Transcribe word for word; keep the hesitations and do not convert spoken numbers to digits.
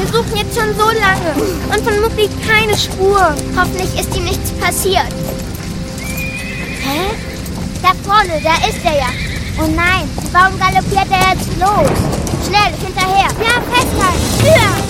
Wir suchen jetzt schon so lange und von Muck liegt keine Spur. Hoffentlich ist ihm nichts passiert. Hä? Da vorne, da ist er ja. Oh nein, warum galoppiert er jetzt los? Schnell, hinterher. Ja, festhalten. Höher.